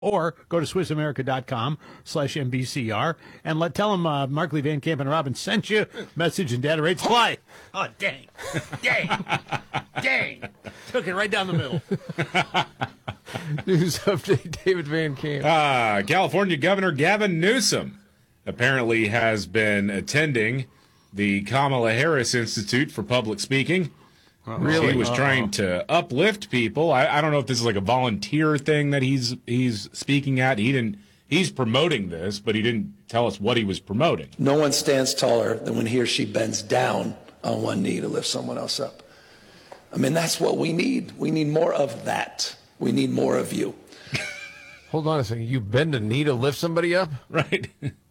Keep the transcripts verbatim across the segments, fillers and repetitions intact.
Or go to SwissAmerica.com slash MBCR and let tell them uh, Markley, Van Camp, and Robbins sent you. Message and data rates fly. Oh, dang. Dang. Dang. Took it right down the middle. News update, David Van Camp. Uh, California Governor Gavin Newsom apparently has been attending the Kamala Harris Institute for Public Speaking. Uh-oh. Really? He was Uh-oh. trying to uplift people. I, I don't know if this is like a volunteer thing that he's he's speaking at. He didn't. He's promoting this, but he didn't tell us what he was promoting. No one stands taller than when he or she bends down on one knee to lift someone else up. I mean, that's what we need. We need more of that. We need more of you. Hold on a second. You bend a knee to lift somebody up? Right.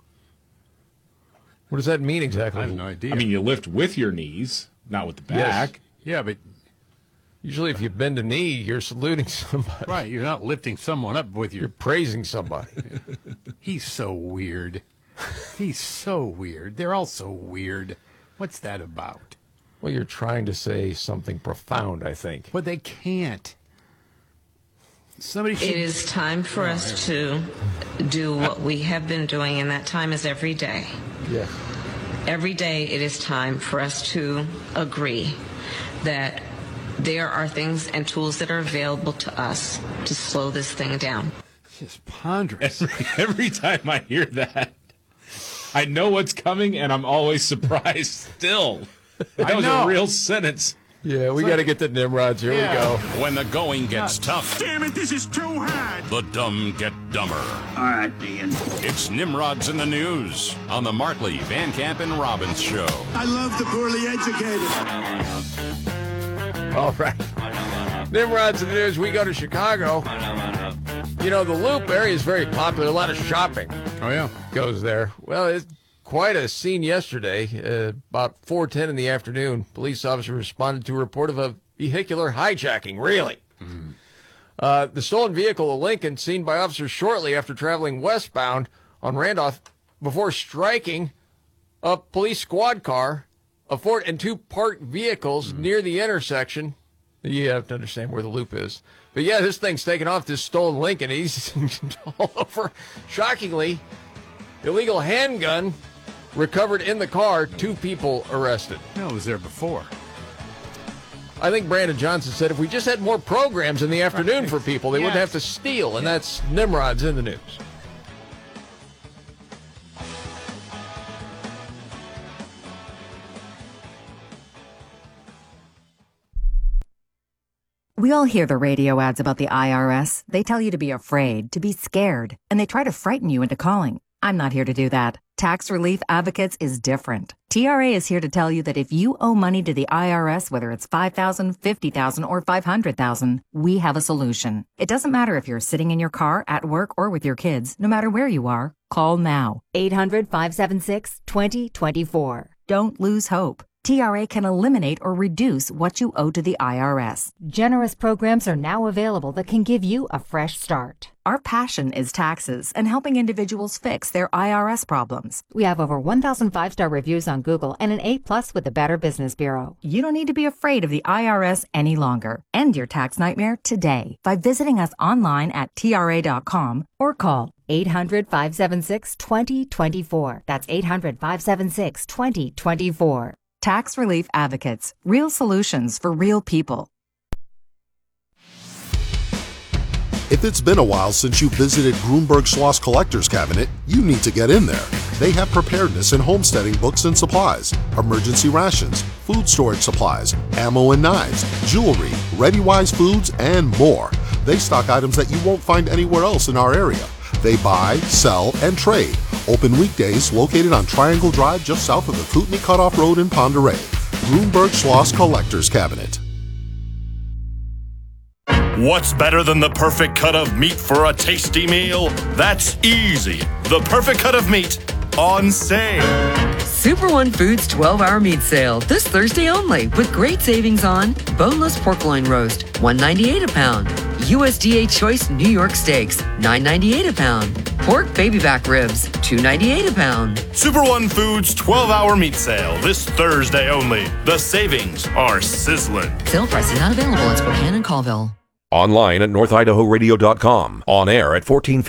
What does that mean exactly? I have no idea. I mean, you lift with your knees, not with the back. Yes. Yeah, but usually if you bend a knee, you're saluting somebody. right, you're not lifting someone up with your... You're praising somebody. He's so weird. He's so weird. They're all so weird. What's that about? Well, you're trying to say something profound, I think. But they can't. Somebody should... It is time for Oh, us to do what we have been doing, and that time is every day. Yeah. Every day it is time for us to agree that there are things and tools that are available to us to slow this thing down. Just ponderous. Every, every time I hear that, I know what's coming, and I'm always surprised still. That I was know. a real sentence. Yeah, we got to get the Nimrods. Here Yeah. we go. When the going gets tough, Damn it, this is too hard. the dumb get dumber. All right, Ian. It's Nimrods in the News on the Markley, Van Camp, and Robbins Show. I love the poorly educated. All right. Nimrods in the News. We go to Chicago. You know, the Loop area is very popular. A lot of shopping Oh, yeah. goes there. Well, it's quite a scene yesterday. Uh, about four ten in the afternoon, police officer responded to a report of a vehicular hijacking. Really? Mm. Uh, the stolen vehicle, a Lincoln, seen by officers shortly after traveling westbound on Randolph before striking a police squad car, a Ford, and two parked vehicles mm. near the intersection. You have to understand where the Loop is. But yeah, this thing's taken off, this stolen Lincoln. He's all over. Shockingly, illegal handgun recovered in the car, two people arrested. No, it was there before. I think Brandon Johnson said if we just had more programs in the afternoon for people, they Yes. wouldn't have to steal. And that's Nimrod's in the News. We all hear the radio ads about the I R S. They tell you to be afraid, to be scared, and they try to frighten you into calling. I'm not here to do that. Tax Relief Advocates is different. T R A is here to tell you that if you owe money to the I R S, whether it's five thousand dollars, fifty thousand dollars, or five hundred thousand dollars, we have a solution. It doesn't matter if you're sitting in your car, at work, or with your kids. No matter where you are, call now. eight hundred, five seven six, two zero two four. Don't lose hope. T R A can eliminate or reduce what you owe to the I R S. Generous programs are now available that can give you a fresh start. Our passion is taxes and helping individuals fix their I R S problems. We have over one thousand five-star reviews on Google and an A plus with the Better Business Bureau. You don't need to be afraid of the I R S any longer. End your tax nightmare today by visiting us online at T R A dot com or call eight hundred, five seven six, two zero two four. That's eight hundred, five seven six, two zero two four. Tax Relief Advocates. Real solutions for real people. If it's been a while since you visited Grunberg Schloss Collector's Cabinet, you need to get in there. They have preparedness and homesteading books and supplies, emergency rations, food storage supplies, ammo and knives, jewelry, ReadyWise foods, and more. They stock items that you won't find anywhere else in our area. They buy, sell, and trade. Open weekdays, located on Triangle Drive just south of the Kootenai Cutoff Road in Ponderay. Grunberg Schloss Collector's Cabinet. What's better than the perfect cut of meat for a tasty meal? That's easy. The perfect cut of meat on sale. Super One Foods twelve hour meat sale this Thursday only with great savings on boneless pork loin roast, one ninety-eight a pound. U S D A Choice New York Steaks, nine ninety-eight a pound. Pork baby back ribs, two ninety-eight a pound. Super One Foods twelve hour meat sale this Thursday only. The savings are sizzling. Sale price is not available in Spokane and Colville. Online at north idaho radio dot com. On air at fourteen